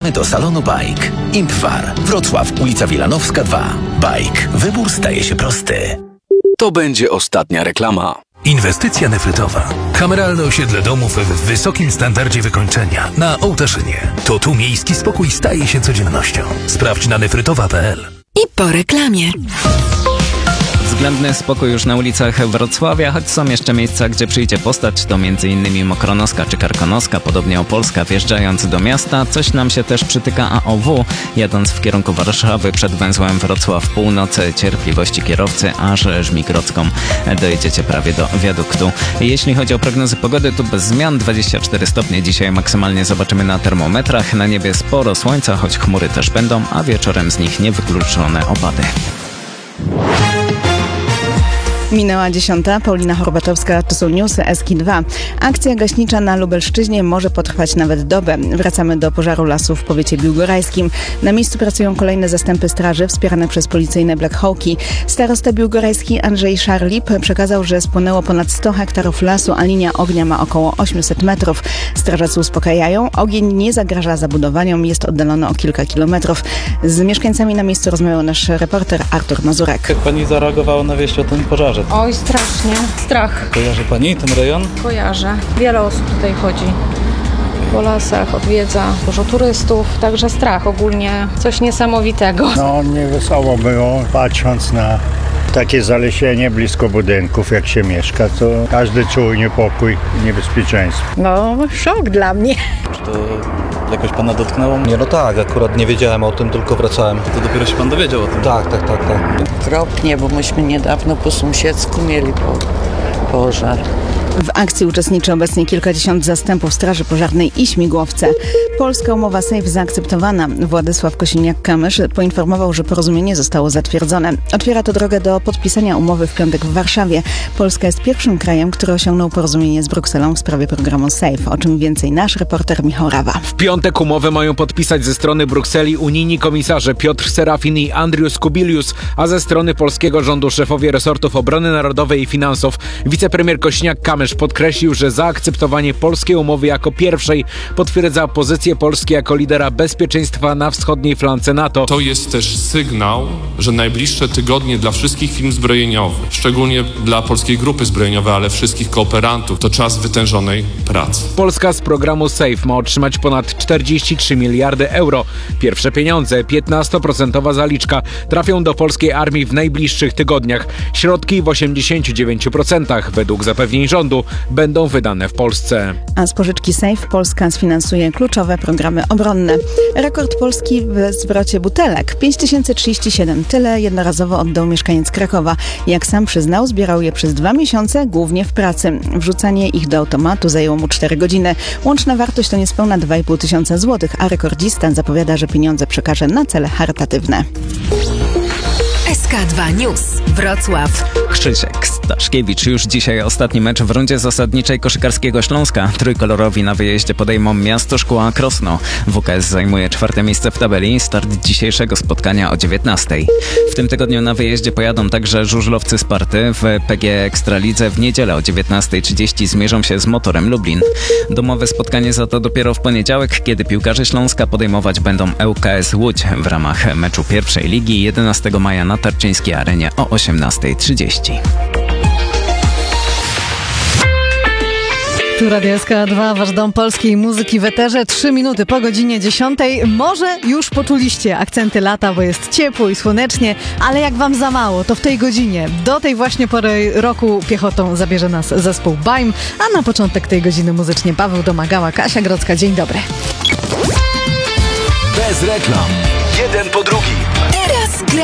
Zapraszamy do salonu Bike. Impwar, Wrocław, ulica Wilanowska 2. Bike. Wybór staje się prosty. To będzie ostatnia reklama. Inwestycja nefrytowa. Kameralne osiedle domów w wysokim standardzie wykończenia na Ołtaszynie. To tu miejski spokój staje się codziennością. Sprawdź na nefrytowa.pl. I po reklamie. Względny spokój już na ulicach Wrocławia, choć są jeszcze miejsca, gdzie przyjdzie postać, to m.in. Mokronoska czy Karkonoska, podobnie Opolska. Wjeżdżając do miasta, coś nam się też przytyka AOW. Jadąc w kierunku Warszawy przed węzłem Wrocław Północy, cierpliwości kierowcy, aż Żmigrodzką dojedziecie prawie do wiaduktu. Jeśli chodzi o prognozy pogody, to bez zmian 24 stopnie dzisiaj maksymalnie zobaczymy na termometrach. Na niebie sporo słońca, choć chmury też będą, a wieczorem z nich niewykluczone opady. Minęła 10. Paulina Horbatowska, to są newsy SK2. Akcja gaśnicza na Lubelszczyźnie może potrwać nawet dobę. Wracamy do pożaru lasu w powiecie biłgorajskim. Na miejscu pracują kolejne zastępy straży wspierane przez policyjne Black Hawki. Starosta biłgorajski Andrzej Szarlip przekazał, że spłonęło ponad 100 hektarów lasu, a linia ognia ma około 800 metrów. Strażacy uspokajają. Ogień nie zagraża zabudowaniom, jest oddalony o kilka kilometrów. Z mieszkańcami na miejscu rozmawiał nasz reporter Artur Mazurek. Jak pani zareagowała na wieść o tym pożarze? Oj, strasznie. Strach. Kojarzy pani ten rejon? Kojarzę. Wiele osób tutaj chodzi po lasach, odwiedza dużo turystów, także strach ogólnie coś niesamowitego. No, niewesoło było, patrząc na takie zalesienie blisko budynków, jak się mieszka, to każdy czuł niepokój, niebezpieczeństwo. No, szok dla mnie. Czy to jakoś pana dotknęło? Nie, no tak, akurat nie wiedziałem o tym, tylko wracałem. To dopiero się pan dowiedział o tym? Tak. Okropnie, bo myśmy niedawno po sąsiedzku mieli pożar. W akcji uczestniczy obecnie kilkadziesiąt zastępów Straży Pożarnej i śmigłowce. Polska umowa SAFE zaakceptowana. Władysław Kosiniak-Kamysz poinformował, że porozumienie zostało zatwierdzone. Otwiera to drogę do podpisania umowy w piątek w Warszawie. Polska jest pierwszym krajem, który osiągnął porozumienie z Brukselą w sprawie programu SAFE. O czym więcej nasz reporter Michał Rawa. W piątek umowę mają podpisać ze strony Brukseli unijni komisarze Piotr Serafin i Andrius Kubilius, a ze strony polskiego rządu szefowie resortów obrony narodowej i finansów. Wicepremier Kosiniak-Kamysz podkreślił, że zaakceptowanie polskiej umowy jako pierwszej potwierdza pozycję Polski jako lidera bezpieczeństwa na wschodniej flance NATO. To jest też sygnał, że najbliższe tygodnie dla wszystkich firm zbrojeniowych, szczególnie dla Polskiej Grupy Zbrojeniowej, ale wszystkich kooperantów, to czas wytężonej pracy. Polska z programu SAFE ma otrzymać ponad 43 miliardy euro. Pierwsze pieniądze, 15% zaliczka, trafią do polskiej armii w najbliższych tygodniach. Środki w 89% według zapewnień rządu będą wydane w Polsce. A z pożyczki SAFE Polska sfinansuje kluczowe programy obronne. Rekord Polski w zwrocie butelek. 5037. Tyle jednorazowo oddał mieszkaniec Krakowa. Jak sam przyznał, zbierał je przez 2 miesiące, głównie w pracy. Wrzucanie ich do automatu zajęło mu 4 godziny. Łączna wartość to niespełna 2,5 tysiąca złotych, a rekordzista zapowiada, że pieniądze przekaże na cele charytatywne. SK2 News. Wrocław. Krzysiek Staszkiewicz. Już dzisiaj ostatni mecz w rundzie zasadniczej koszykarskiego Śląska. Trójkolorowi na wyjeździe podejmą Miasto Szkła Krosno. WKS zajmuje 4. miejsce w tabeli. Start dzisiejszego spotkania o 19:00. W tym tygodniu na wyjeździe pojadą także żużlowcy Sparty. W PG Ekstralidze w niedzielę o 19:30 zmierzą się z Motorem Lublin. Domowe spotkanie za to dopiero w poniedziałek, kiedy piłkarze Śląska podejmować będą ŁKS Łódź w ramach meczu pierwszej ligi 11 maja na Tarczyńskiej Arenie o 18:30. Tu Radio SK2, wasz dom polskiej muzyki w eterze. 3 minuty po godzinie 10:00. Może już poczuliście akcenty lata, bo jest ciepło i słonecznie, ale jak wam za mało, to w tej godzinie, do tej właśnie pory roku piechotą zabierze nas zespół BAIM, a na początek tej godziny muzycznie Paweł Domagała, Kasia Grodzka. Dzień dobry. Bez reklam.